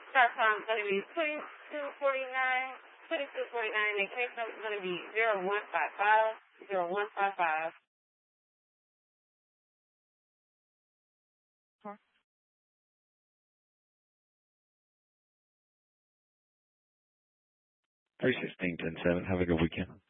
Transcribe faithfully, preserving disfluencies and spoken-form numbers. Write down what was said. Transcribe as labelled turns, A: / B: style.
A: Start time is going to be twenty-two forty-nine, twenty-two forty-nine, and case number is going to be zero one five five, zero one five five.
B: three sixteen ten seven. Have a good weekend.